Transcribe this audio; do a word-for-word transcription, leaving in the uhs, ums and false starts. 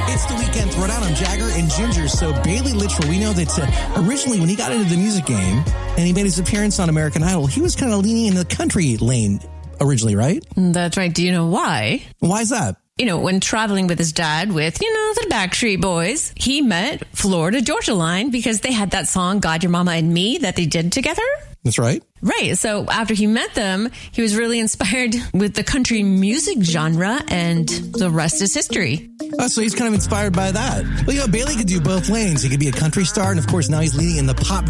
It's the weekend throwdown. I'm Jagger and Ginger. So Bailey Littrell, we know that uh, originally when he got into the music game and he made his appearance on American Idol, he was kind of leaning in the country lane originally, right? That's right. Do you know why? Why is that? You know, when traveling with his dad with, you know, the Backstreet Boys, he met Florida Georgia Line because they had that song, God, Your Mama and Me, that they did together. That's right. Right. So after he met them, he was really inspired with the country music genre, and the rest is history. Oh, so he's kind of inspired by that. Well, you know, Bailey could do both lanes. He could be a country star, and of course, now he's leading in the pop